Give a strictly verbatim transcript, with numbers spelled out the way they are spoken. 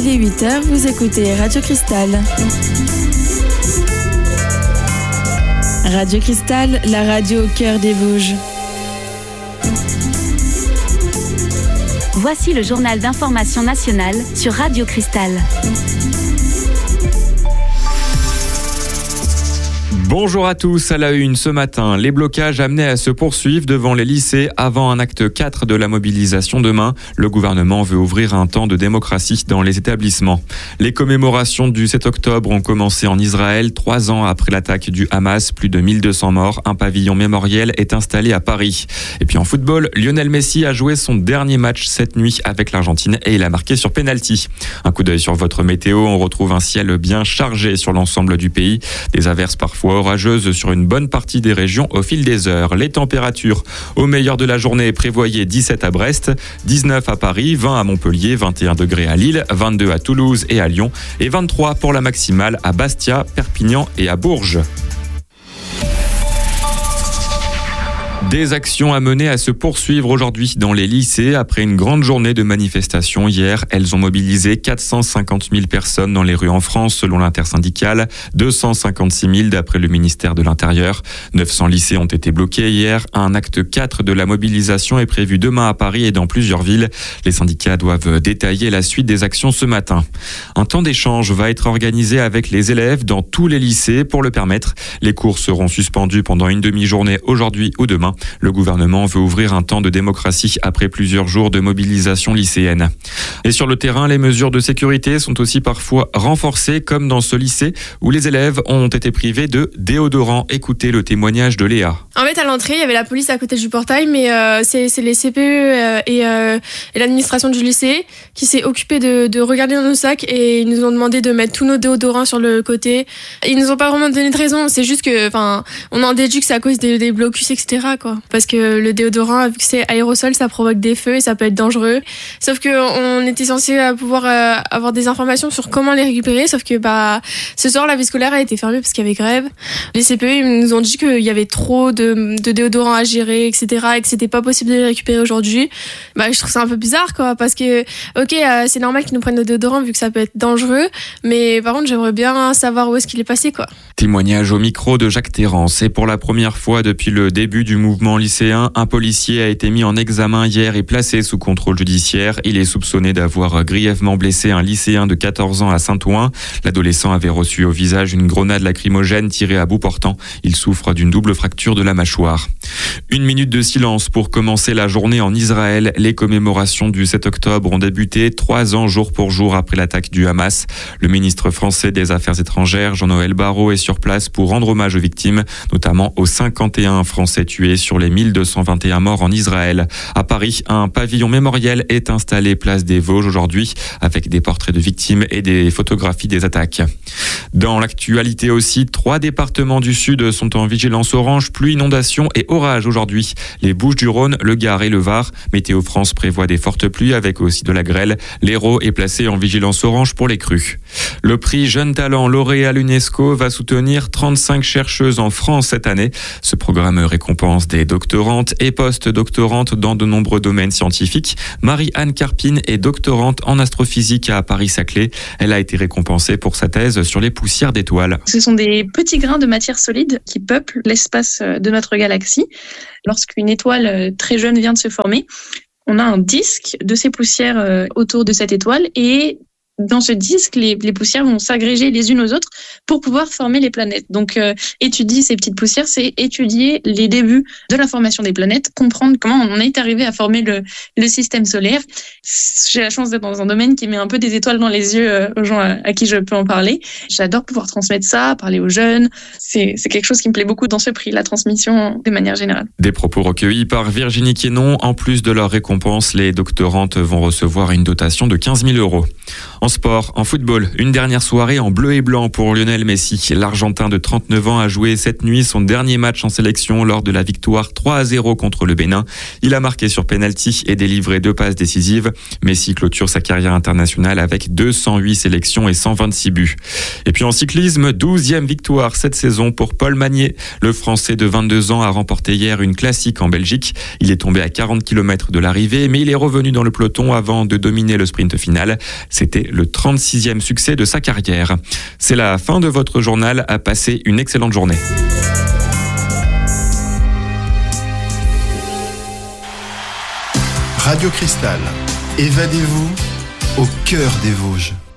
Il est huit heures, vous écoutez Radio Cristal. Radio Cristal, la radio au cœur des Vosges. Voici le journal d'information nationale sur Radio Cristal. Bonjour à tous, à la une ce matin, les blocages amenés à se poursuivre devant les lycées avant un acte quatre de la mobilisation demain. Le gouvernement veut ouvrir un temps de démocratie dans les établissements. Les commémorations du sept octobre ont commencé en Israël, trois ans après l'attaque du Hamas, plus de mille deux cents morts. Un pavillon mémoriel est installé à Paris. Et puis en football, Lionel Messi a joué son dernier match cette nuit avec l'Argentine et il a marqué sur penalty. Un coup d'œil sur votre météo, on retrouve un ciel bien chargé sur l'ensemble du pays. Des averses parfois orageuse sur une bonne partie des régions au fil des heures. Les températures au meilleur de la journée prévoyez dix-sept à Brest, dix-neuf à Paris, vingt à Montpellier, vingt et un degrés à Lille, vingt-deux à Toulouse et à Lyon et vingt-trois pour la maximale à Bastia, Perpignan et à Bourges. Des actions amenées à se poursuivre aujourd'hui dans les lycées. Après une grande journée de manifestations hier, elles ont mobilisé quatre cent cinquante mille personnes dans les rues en France selon l'intersyndicale, deux cent cinquante-six mille d'après le ministère de l'Intérieur. neuf cents lycées ont été bloqués hier. Un acte quatre de la mobilisation est prévu demain à Paris et dans plusieurs villes. Les syndicats doivent détailler la suite des actions ce matin. Un temps d'échange va être organisé avec les élèves dans tous les lycées pour le permettre. Les cours seront suspendus pendant une demi-journée aujourd'hui ou demain. Le gouvernement veut ouvrir un temps de démocratie après plusieurs jours de mobilisation lycéenne. Et sur le terrain, les mesures de sécurité sont aussi parfois renforcées, comme dans ce lycée où les élèves ont été privés de déodorant. Écoutez le témoignage de Léa. En fait, à l'entrée, il y avait la police à côté du portail, mais euh, c'est, c'est les C P E euh, et, euh, et l'administration du lycée qui s'est occupée de, de regarder dans nos sacs et ils nous ont demandé de mettre tous nos déodorants sur le côté. Ils nous ont pas vraiment donné de raison, c'est juste que, enfin, on en déduit que c'est à cause des, des blocus, et cetera, quoi. Parce que le déodorant, vu que c'est aérosol, ça provoque des feux et ça peut être dangereux. Sauf que on était censé pouvoir euh, avoir des informations sur comment les récupérer, sauf que bah ce soir la vie scolaire a été fermée parce qu'il y avait grève. Les C P E ils nous ont dit qu'il y avait trop de, de déodorants à gérer, et cetera, et que c'était pas possible de les récupérer aujourd'hui. Bah je trouve ça un peu bizarre, quoi, parce que ok euh, c'est normal qu'ils nous prennent le déodorant vu que ça peut être dangereux, mais par contre j'aimerais bien savoir où est-ce qu'il est passé, quoi. Témoignage au micro de Jacques Terrance. Et pour la première fois depuis le début du mouvement lycéen, un policier a été mis en examen hier et placé sous contrôle judiciaire. Il est soupçonné d'avoir grièvement blessé un lycéen de quatorze ans à Saint-Ouen. L'adolescent avait reçu au visage une grenade lacrymogène tirée à bout portant. Il souffre d'une double fracture de la mâchoire. Une minute de silence pour commencer la journée en Israël. Les commémorations du sept octobre ont débuté trois ans jour pour jour après l'attaque du Hamas. Le ministre français des Affaires étrangères, Jean-Noël Barrot, est sur place pour rendre hommage aux victimes, notamment aux cinquante et un Français tués sur les mille deux cent vingt et un morts en Israël. À Paris, un pavillon mémoriel est installé place des Vosges aujourd'hui avec des portraits de victimes et des photographies des attaques. Dans l'actualité aussi, trois départements du Sud sont en vigilance orange, pluie, inondation et orage aujourd'hui. Les Bouches-du-Rhône, le Gard et le Var. Météo France prévoit des fortes pluies avec aussi de la grêle. L'Hérault est placé en vigilance orange pour les crues. Le prix Jeune Talent lauréat à l'UNESCO va soutenir trente-cinq chercheuses en France cette année. Ce programme récompense des doctorantes et post-doctorantes dans de nombreux domaines scientifiques. Marie-Anne Carpine est doctorante en astrophysique à Paris-Saclay. Elle a été récompensée pour sa thèse sur les poussières d'étoiles. Ce sont des petits grains de matière solide qui peuplent l'espace de notre galaxie. Lorsqu'une étoile très jeune vient de se former, on a un disque de ces poussières autour de cette étoile et dans ce disque, les, les poussières vont s'agréger les unes aux autres pour pouvoir former les planètes. Donc, euh, étudier ces petites poussières, c'est étudier les débuts de la formation des planètes, comprendre comment on est arrivé à former le, le système solaire. J'ai la chance d'être dans un domaine qui met un peu des étoiles dans les yeux euh, aux gens à, à qui je peux en parler. J'adore pouvoir transmettre ça, parler aux jeunes. C'est, c'est quelque chose qui me plaît beaucoup dans ce prix, la transmission de manière générale. Des propos recueillis par Virginie Quénon. En plus de leur récompense, les doctorantes vont recevoir une dotation de quinze mille euros. En sport, en football, une dernière soirée en bleu et blanc pour Lionel Messi. L'Argentin de trente-neuf ans a joué cette nuit son dernier match en sélection lors de la victoire trois à zéro contre le Bénin. Il a marqué sur penalty et délivré deux passes décisives. Messi clôture sa carrière internationale avec deux cent huit sélections et cent vingt-six buts. Et puis en cyclisme, douzième victoire cette saison pour Paul Magnier. Le Français de vingt-deux ans a remporté hier une classique en Belgique. Il est tombé à quarante kilomètres de l'arrivée, mais il est revenu dans le peloton avant de dominer le sprint final. C'était le trente-sixième succès de sa carrière. C'est la fin de votre journal. À passer une excellente journée. Radio Cristal, évadez-vous au cœur des Vosges.